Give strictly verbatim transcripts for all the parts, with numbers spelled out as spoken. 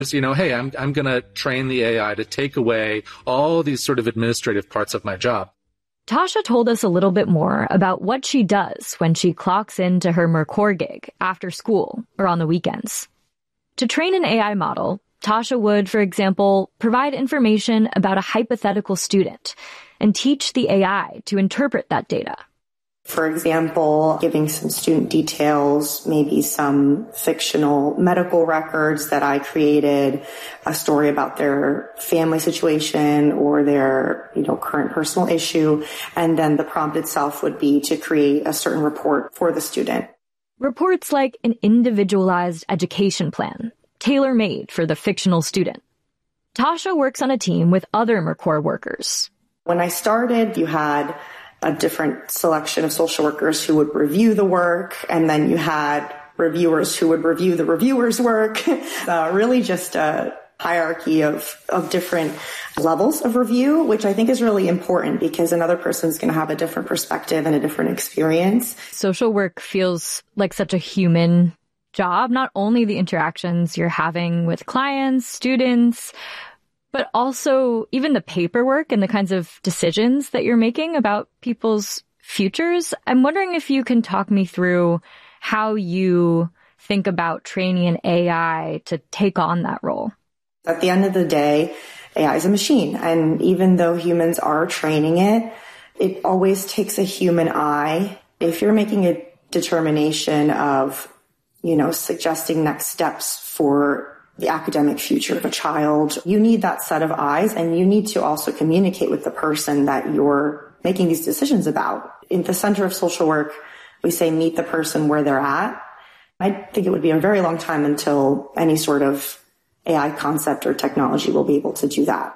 You know, hey, I'm I'm going to train the A I to take away all these sort of administrative parts of my job. Tasha told us a little bit more about what she does when she clocks into her Mercor gig after school or on the weekends. To train an A I model, Tasha would, for example, provide information about a hypothetical student and teach the A I to interpret that data. For example, giving some student details, maybe some fictional medical records that I created, a story about their family situation or their, you know, current personal issue. And then the prompt itself would be to create a certain report for the student. Reports like an individualized education plan, tailor-made for the fictional student. Tasha works on a team with other Mercor workers. When I started, you had a different selection of social workers who would review the work, and then you had reviewers who would review the reviewers' work. uh, really just a hierarchy of, of different levels of review, which I think is really important because another person's going to have a different perspective and a different experience. Social work feels like such a human job, not only the interactions you're having with clients, students, but also even the paperwork and the kinds of decisions that you're making about people's futures. I'm wondering if you can talk me through how you think about training an A I to take on that role. At the end of the day, A I is a machine. And even though humans are training it, it always takes a human eye. If you're making a determination of, you know, suggesting next steps for the academic future of a child, you need that set of eyes, and you need to also communicate with the person that you're making these decisions about. In the center of social work, we say meet the person where they're at. I think it would be a very long time until any sort of A I concept or technology will be able to do that.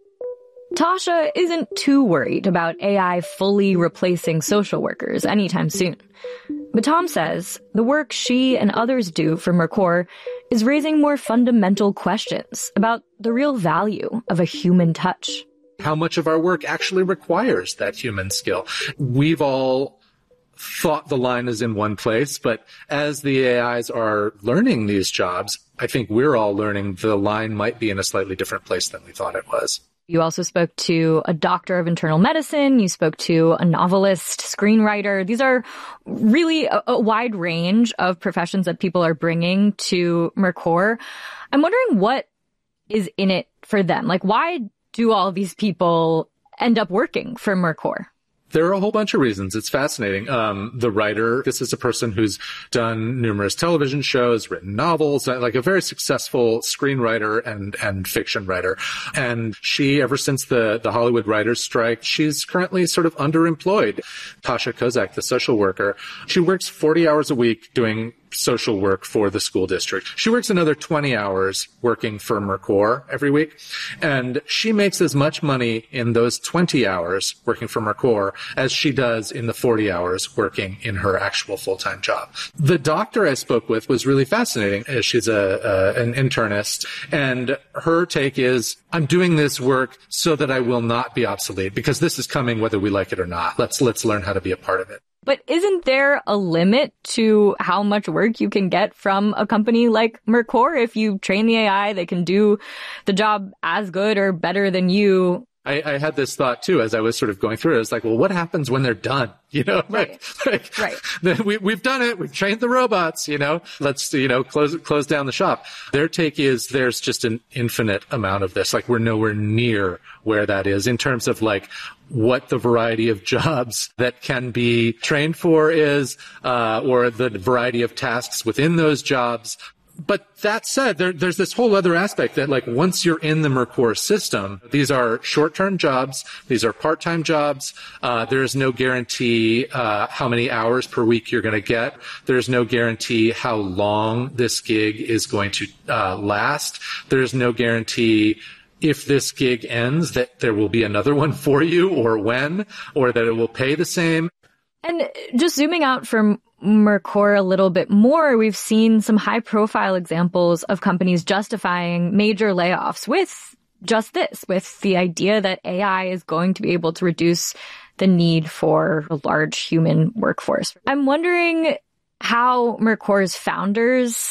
Tasha isn't too worried about A I fully replacing social workers anytime soon. But Tom says the work she and others do for Mercor is raising more fundamental questions about the real value of a human touch. How much of our work actually requires that human skill? We've all thought the line is in one place, but as the A Is are learning these jobs, I think we're all learning the line might be in a slightly different place than we thought it was. You also spoke to a doctor of internal medicine. You spoke to a novelist, screenwriter. These are really a, a wide range of professions that people are bringing to Mercor. I'm wondering what is in it for them. Like, why do all these people end up working for Mercor? There are a whole bunch of reasons. It's fascinating. Um, the writer, this is a person who's done numerous television shows, written novels, like a very successful screenwriter and, and fiction writer. And she, ever since the, the Hollywood writers' strike, she's currently sort of underemployed. Tasha Kozak, the social worker, she works forty hours a week doing social work for the school district. She works another twenty hours working for Mercor every week. And she makes as much money in those twenty hours working for Mercor as she does in the forty hours working in her actual full-time job. The doctor I spoke with was really fascinating. She's a, a an internist, and her take is, I'm doing this work so that I will not be obsolete, because this is coming whether we like it or not. Let's let's learn how to be a part of it. But isn't there a limit to how much work you can get from a company like Mercor? If you train the A I, they can do the job as good or better than you. I, I had this thought too as I was sort of going through it. I was like, well, what happens when they're done? You know, right. like, like right. we, we've done it. We've trained the robots, you know, let's, you know, close, close down the shop. Their take is there's just an infinite amount of this. Like, we're nowhere near where that is in terms of like what the variety of jobs that can be trained for is, uh, or the variety of tasks within those jobs. But that said, there, there's this whole other aspect that, like, once you're in the Mercor system, these are short-term jobs, these are part-time jobs. Uh, there is no guarantee uh, how many hours per week you're going to get. There's no guarantee how long this gig is going to uh, last. There's no guarantee if this gig ends that there will be another one for you, or when, or that it will pay the same. And just zooming out from Mercor a little bit more, we've seen some high-profile examples of companies justifying major layoffs with just this, with the idea that A I is going to be able to reduce the need for a large human workforce. I'm wondering how Mercor's founders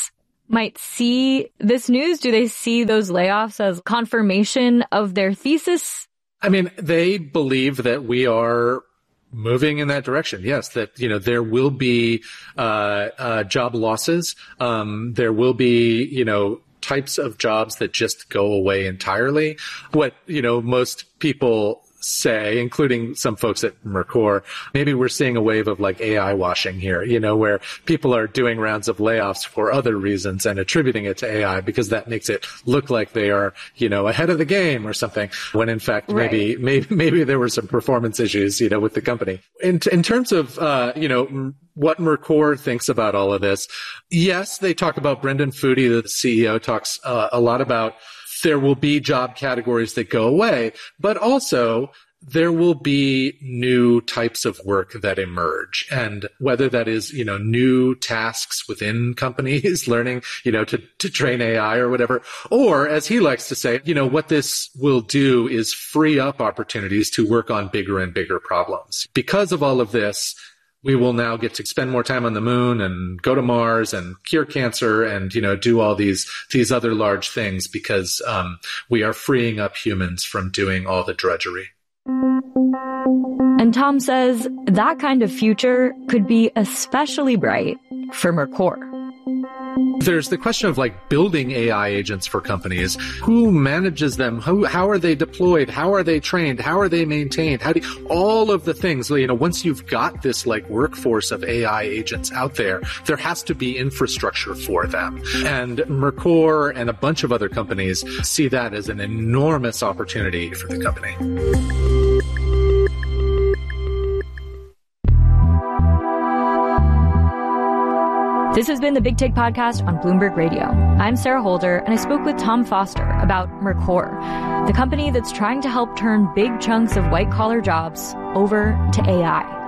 might see this news? Do they see those layoffs as confirmation of their thesis? I mean, they believe that we are moving in that direction. Yes, that, you know, there will be uh, uh job losses. Um, there will be, you know, types of jobs that just go away entirely. What, you know, most people say, including some folks at Mercor, maybe we're seeing a wave of like A I washing here, you know, where people are doing rounds of layoffs for other reasons and attributing it to A I because that makes it look like they are, you know, ahead of the game or something, when in fact, right. maybe, maybe, maybe there were some performance issues, you know, with the company. In, in terms of, uh, you know, what Mercor thinks about all of this, yes, they talk about Brendan Foody, the C E O, talks uh, a lot about there will be job categories that go away, but also there will be new types of work that emerge. And whether that is, you know, new tasks within companies, learning, you know, to, to train A I or whatever, or as he likes to say, you know, what this will do is free up opportunities to work on bigger and bigger problems. Because of all of this, we will now get to spend more time on the moon and go to Mars and cure cancer and, you know, do all these, these other large things because, um, we are freeing up humans from doing all the drudgery. And Tom says that kind of future could be especially bright for Mercor. There's the question of like building A I agents for companies. Who manages them? Who, how are they deployed? How are they trained? How are they maintained? How do you, all of the things, you know, once you've got this like workforce of A I agents out there, there has to be infrastructure for them. And Mercor and a bunch of other companies see that as an enormous opportunity for the company. This has been the Big Take Podcast on Bloomberg Radio. I'm Sarah Holder, and I spoke with Tom Foster about Mercor, the company that's trying to help turn big chunks of white-collar jobs over to A I.